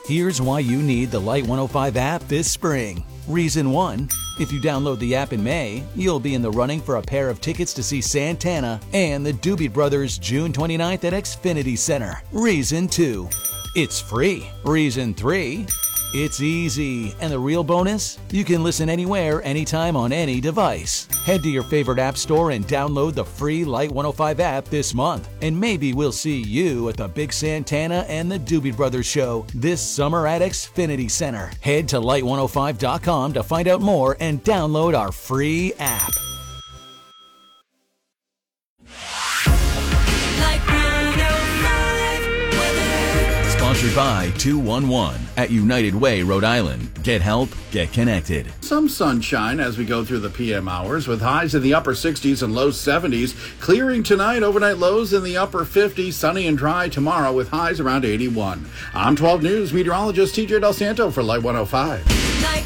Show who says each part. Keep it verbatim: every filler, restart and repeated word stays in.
Speaker 1: Here's why you need the Light one oh five app this spring. Reason one, if you download the app in May, you'll be in the running for a pair of tickets to see Santana and the Doobie Brothers June twenty-ninth at Xfinity Center. Reason two, it's free. Reason three, it's easy. And the real bonus? You can listen anywhere, anytime on any device. Head to your favorite app store and download the free Light one oh five app this month. And maybe we'll see you at the Big Santana and the Doobie Brothers show this summer at Xfinity Center. Head to light one oh five dot com to find out more and download our free app. Sponsored by two one one at United Way, Rhode Island. Get help, get connected.
Speaker 2: Some sunshine as we go through the P M hours with highs in the upper sixties and low seventies. Clearing tonight, overnight lows in the upper fifties. Sunny and dry tomorrow with highs around eighty-one. I'm twelve News meteorologist T J Del Santo for Light one oh five.